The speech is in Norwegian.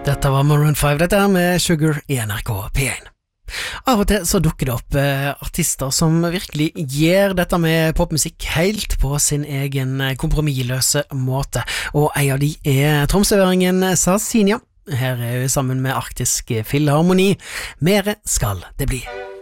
Dette var Maroon 5, dette her med Sugar i NRK P1. Av og til så dukker det opp artister som virkelig gjør dette med popmusikk helt på sin egen kompromissløse måte, og en av de er tromsøværingen Sarsinia. Her er hun sammen med Arktisk Filharmoni. Mere skal det bli.